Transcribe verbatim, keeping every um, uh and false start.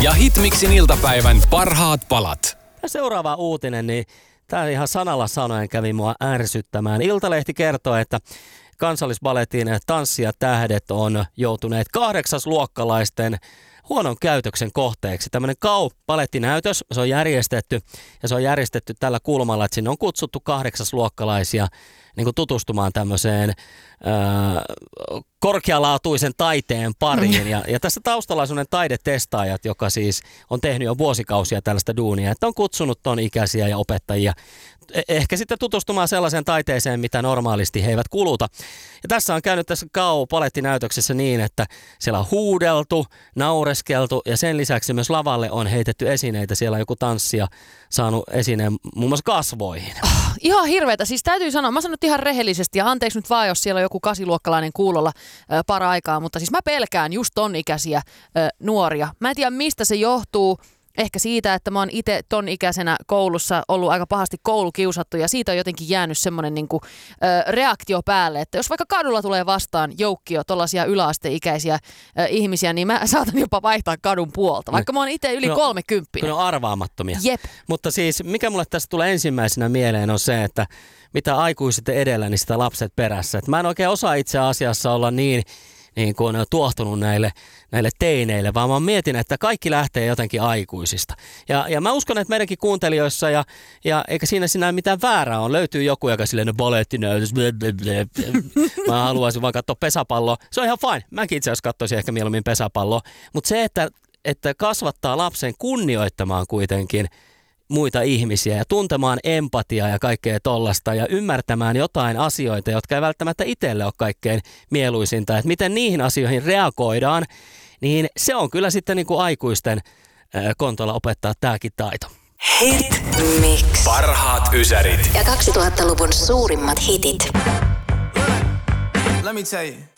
ja Hitmixin iltapäivän parhaat palat. Ja seuraava uutinen, niin tämä ihan sanalla sanoen kävi mua ärsyttämään. Iltalehti kertoo, että Kansallisballetin tanssijat-tähdet on joutuneet kahdeksasluokkalaisten huonon käytöksen kohteeksi. Tämmöinen K A U-balettinäytös, se on järjestetty ja se on järjestetty tällä kulmalla, että sinne on kutsuttu kahdeksasluokkalaisia niin kuin tutustumaan tämmöiseen öö, korkealaatuisen taiteen pariin. Ja, ja tässä taustalla on sellainen taidetestaajat, joka siis on tehnyt jo vuosikausia tällaista duunia, että on kutsunut ton ikäisiä ja opettajia ehkä sitten tutustumaan sellaiseen taiteeseen, mitä normaalisti he eivät kuluta. Ja tässä on käynyt tässä K A U-balettinäytöksessä niin, että siellä on huudeltu, naureskeltu ja sen lisäksi myös lavalle on heitetty esineitä. Siellä on joku tanssija saanut esineen muun muassa kasvoihin. Oh, ihan hirveetä. Siis täytyy sanoa, mä sanon ihan rehellisesti ja anteeksi nyt vaan, jos siellä on joku kasiluokkalainen kuulolla ö, para-aikaa, mutta siis mä pelkään just ton ikäisiä ö, nuoria. Mä en tiedä mistä se johtuu. Ehkä siitä, että mä oon itse ton ikäisenä koulussa ollut aika pahasti koulukiusattu ja siitä on jotenkin jäänyt semmoinen niinku, ö, reaktio päälle, että jos vaikka kadulla tulee vastaan joukkio tollaisia yläasteikäisiä ö, ihmisiä, niin mä saatan jopa vaihtaa kadun puolta, vaikka mä oon itse yli no, kolmekymppinen. Ne on arvaamattomia. Jep. Mutta siis mikä mulle tästä tulee ensimmäisenä mieleen on se, että mitä aikuiset edellä, niin sitä lapset perässä. Et mä en oikein osaa itse asiassa olla niin niin kuin on tuohtunut näille, näille teineille, vaan mä mietin, että kaikki lähtee jotenkin aikuisista. Ja, ja mä uskon, että meidänkin kuuntelijoissa, ja, ja eikä siinä sinä mitään väärää on, löytyy joku, joka silleen balettinäytös, mä haluaisin vaan katsoa pesäpalloa. Se on ihan fine, mäkin itse asiassa katsoisin ehkä mieluummin pesäpalloa, mutta se, että, että kasvattaa lapsen kunnioittamaan kuitenkin muita ihmisiä ja tuntemaan empatiaa ja kaikkea tollasta ja ymmärtämään jotain asioita, jotka ei välttämättä itselle ole kaikkein mieluisinta, että miten niihin asioihin reagoidaan, niin se on kyllä sitten niin kuin aikuisten kontolla opettaa tämäkin taito. Hit Mix. Parhaat ysärit. Ja kaksituhattaluvun suurimmat hitit. Let me tell you.